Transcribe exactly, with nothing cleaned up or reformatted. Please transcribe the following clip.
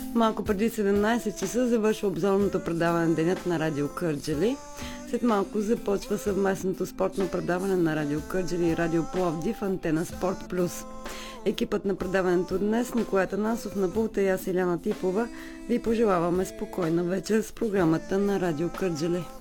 Малко преди седемнайсет часа завършва обзорното предаване Денят на Радио Кърджали. След малко започва съвместното спортно предаване на Радио Кърджали и Радио Пловдив Антена Спорт Плюс. Екипът на предаването днес, Николай Танасов на пулта и аз, Иляна Типова, ви пожелаваме спокойна вечер с програмата на Радио Кърджали.